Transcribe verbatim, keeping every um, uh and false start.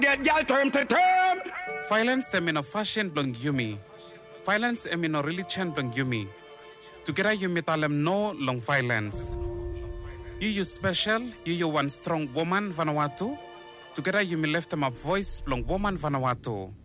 Get y'all term to term. Violence em in a fashion blong yumi. Violence em in a religion blong yumi. Together yumi talem no long violence. You you special, you you one strong woman Vanuatu. Together yumi left them a voice blong woman Vanuatu.